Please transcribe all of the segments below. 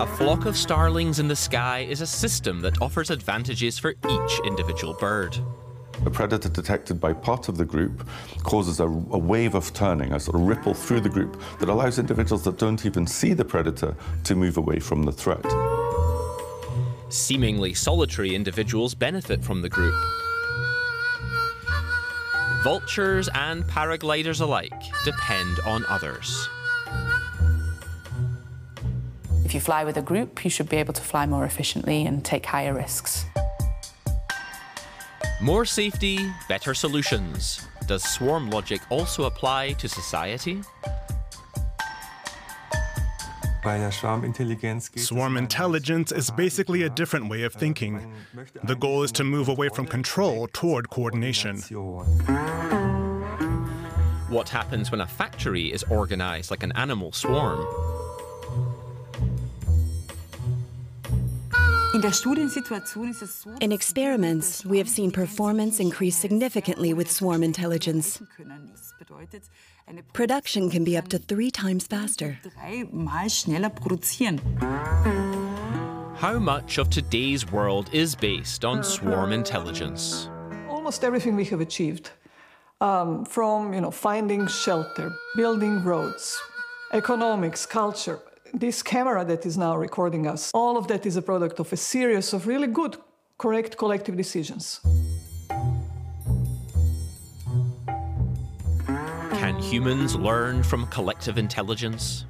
A flock of starlings in the sky is a system that offers advantages for each individual bird. A predator detected by part of the group causes a wave of turning, a sort of ripple through the group that allows individuals that don't even see the predator to move away from the threat. Seemingly solitary individuals benefit from the group. Vultures and paragliders alike depend on others. If you fly with a group, you should be able to fly more efficiently and take higher risks. More safety, better solutions. Does swarm logic also apply to society? Swarm intelligence is basically a different way of thinking. The goal is to move away from control toward coordination. What happens when a factory is organized like an animal swarm? In experiments, we have seen performance increase significantly with swarm intelligence. Production can be up to 3 times faster. How much of today's world is based on swarm intelligence? Almost everything we have achieved, from finding shelter, building roads, economics, culture. This camera that is now recording us, all of that is a product of a series of really good, correct collective decisions. Can humans learn from collective intelligence?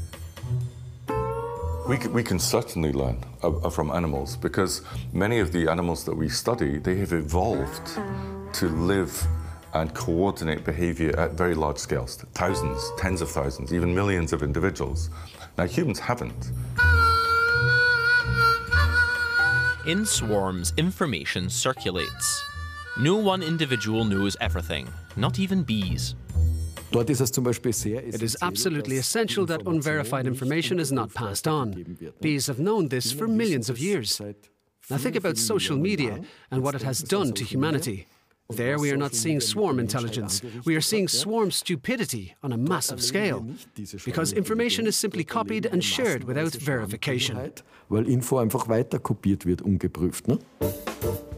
We can certainly learn from animals, because many of the animals that we study, they have evolved to live and coordinate behavior at very large scales, thousands, tens of thousands, even millions of individuals. Now, humans haven't. In swarms, information circulates. No one individual knows everything, not even bees. It is absolutely essential that unverified information is not passed on. Bees have known this for millions of years. Now think about social media and what it has done to humanity. There we are not seeing swarm intelligence. We are seeing swarm stupidity on a massive scale, because information is simply copied and shared without verification. Weil Info einfach weiter kopiert wird, ungeprüft, ne?